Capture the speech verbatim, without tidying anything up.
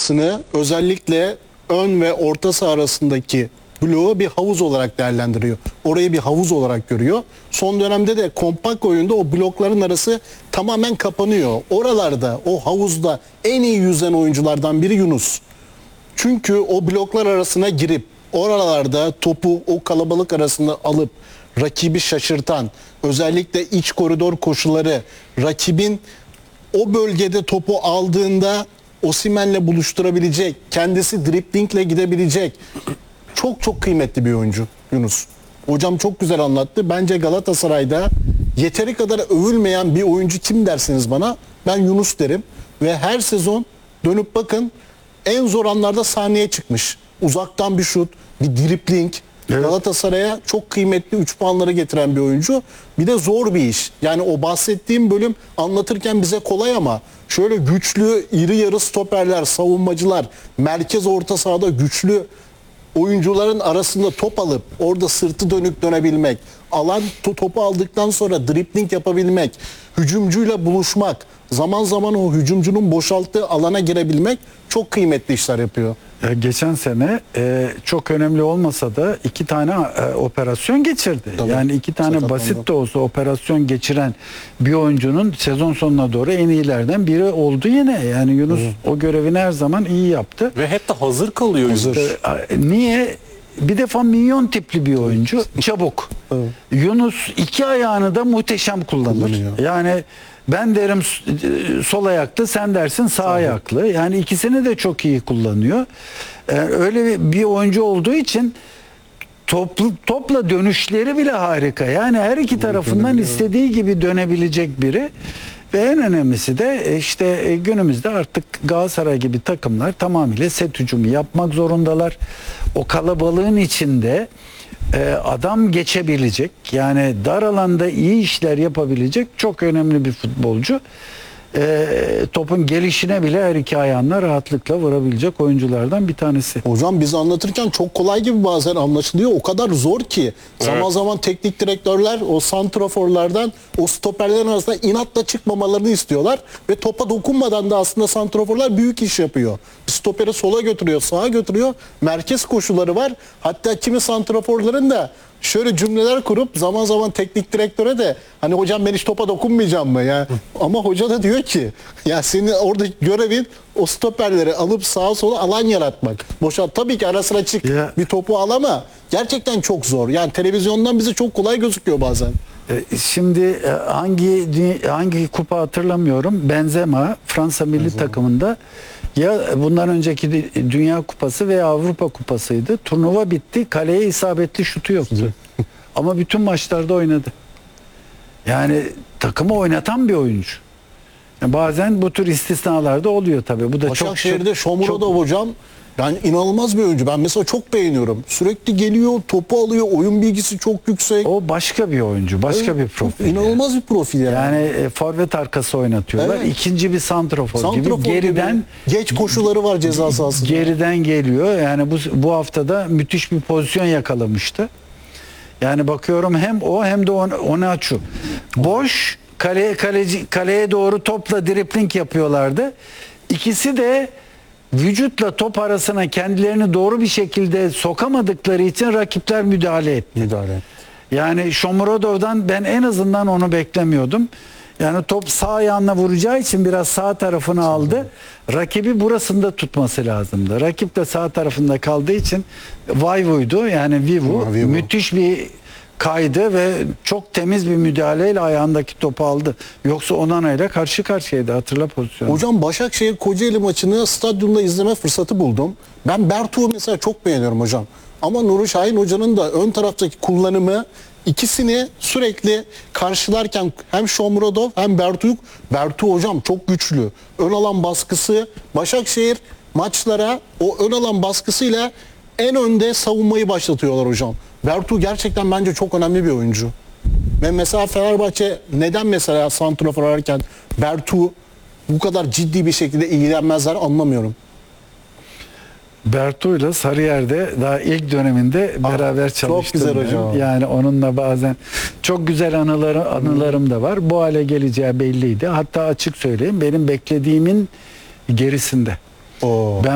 sahasını, özellikle ön ve orta saha arasındaki bloğu bir havuz olarak değerlendiriyor. Orayı bir havuz olarak görüyor. Son dönemde de kompakt oyunda o blokların arası tamamen kapanıyor. Oralarda, o havuzda en iyi yüzen oyunculardan biri Yunus. Çünkü o bloklar arasına girip oralarda topu o kalabalık arasında alıp rakibi şaşırtan, özellikle iç koridor koşuları, rakibin o bölgede topu aldığında Osimhen'le buluşturabilecek, kendisi driplingle gidebilecek çok çok kıymetli bir oyuncu Yunus. Hocam çok güzel anlattı. Bence Galatasaray'da yeteri kadar övülmeyen bir oyuncu kim dersiniz bana? Ben Yunus derim. Ve her sezon dönüp bakın en zor anlarda sahneye çıkmış. Uzaktan bir şut, bir dripling. Evet. Galatasaray'a çok kıymetli üç puanları getiren bir oyuncu. Bir de zor bir iş. Yani o bahsettiğim bölüm anlatırken bize kolay ama şöyle güçlü, iri yarı stoperler, savunmacılar, merkez orta sahada güçlü oyuncuların arasında top alıp orada sırtı dönük dönebilmek, alan topu aldıktan sonra dripling yapabilmek, hücumcuyla buluşmak, zaman zaman o hücumcunun boşalttığı alana girebilmek çok kıymetli işler yapıyor. Geçen sene e, çok önemli olmasa da iki tane e, operasyon geçirdi. Tabii. Yani iki tane Sakatlandı. Basit de olsa operasyon geçiren bir oyuncunun sezon sonuna doğru en iyilerden biri oldu yine. Yani Yunus Hı. o görevini her zaman iyi yaptı. Ve hep de hazır kalıyor. Hazır. E, niye? Bir defa minyon tipli bir oyuncu. Çabuk. Evet. Yunus iki ayağını da muhteşem kullanır. Kullanıyor. Yani ben derim sol ayaklı, sen dersin sağ Tabii. ayaklı. Yani ikisini de çok iyi kullanıyor. Yani öyle bir oyuncu olduğu için toplu, topla dönüşleri bile harika. Yani her iki tarafından istediği gibi dönebilecek biri. Ve en önemlisi de işte günümüzde artık Galatasaray gibi takımlar tamamıyla set hücumu yapmak zorundalar. O kalabalığın içinde adam geçebilecek, yani dar alanda iyi işler yapabilecek çok önemli bir futbolcu. E, topun gelişine bile her iki ayağına rahatlıkla vurabilecek oyunculardan bir tanesi. Hocam biz anlatırken çok kolay gibi bazen anlaşılıyor. O kadar zor ki. Evet. Zaman zaman teknik direktörler o santraforlardan o stoperlerin arasında inatla çıkmamalarını istiyorlar. Ve topa dokunmadan da aslında santraforlar büyük iş yapıyor. Stoperi sola götürüyor, sağa götürüyor. Merkez koşuları var. Hatta kimi santraforların da şöyle cümleler kurup zaman zaman teknik direktöre de hani hocam ben hiç topa dokunmayacağım mı ya? Ama hoca da diyor ki ya senin orada görevin o stoperleri alıp sağa sola alan yaratmak. Boşalt. Tabii ki ara sıra çık ya. Bir topu al ama gerçekten çok zor. Yani televizyondan bize çok kolay gözüküyor bazen. Şimdi hangi hangi kupa hatırlamıyorum. Benzema Fransa milli Benzema. takımında ya bundan önceki Dünya Kupası veya Avrupa Kupası'ydı. Turnuva bitti. Kaleye isabetli şutu yoktu. Ama bütün maçlarda oynadı. Yani takımı oynatan bir oyuncu. Yani bazen bu tür istisnalarda oluyor tabii. Bu da Başakşehir'de çok Shomurodov hocam yani inanılmaz bir oyuncu. Ben mesela çok beğeniyorum. Sürekli geliyor, topu alıyor, oyun bilgisi çok yüksek. O başka bir oyuncu, başka evet, bir profil. İnanılmaz yani. bir profil yani. Yani e, forvet arkası oynatıyorlar. Evet. İkinci bir santrafor, santrafor gibi. Geriden gibi. Geç koşuları var ceza sahasında. Geriden geliyor. Yani bu bu haftada müthiş bir pozisyon yakalamıştı. Yani bakıyorum hem o hem de Onaçu. Boş kaleye kaleci kaleye doğru topla dripling yapıyorlardı. İkisi de vücutla top arasına kendilerini doğru bir şekilde sokamadıkları için rakipler müdahale etti. Müdahale. Yani Shomurodov'dan ben en azından onu beklemiyordum. Yani top sağ ayağına vuracağı için biraz sağ tarafını sağ aldı. Olun. Rakibi burasında tutması lazımdı. Rakip de sağ tarafında kaldığı için Vayvu'ydu. Yani Vivu, ha, Vivu müthiş bir kaydı ve çok temiz bir müdahaleyle ayağındaki topu aldı. Yoksa Onana ile karşı karşıyaydı, hatırla pozisyonu. Hocam Başakşehir Kocaeli maçını stadyumda izleme fırsatı buldum. Ben Bertuğ'u mesela çok beğeniyorum hocam. Ama Nuri Şahin hocanın da ön taraftaki kullanımı, ikisini sürekli karşılarken hem Shomurodov hem Bertuğ, Bertuğ hocam çok güçlü. Ön alan baskısı, Başakşehir maçlara o ön alan baskısıyla en önde savunmayı başlatıyorlar hocam. Bertuğ gerçekten bence çok önemli bir oyuncu. Ve mesela Fenerbahçe neden mesela santrafor ararken Bertuğ bu kadar ciddi bir şekilde ilgilenmezler anlamıyorum. Bertuğ'yla Sarıyer'de daha ilk döneminde beraber ah, çalıştım. Çok güzel hocam. Yani onunla bazen çok güzel anıları, anılarım da var. Bu hale geleceği belliydi. Hatta açık söyleyeyim benim beklediğimin gerisinde. Oo. Ben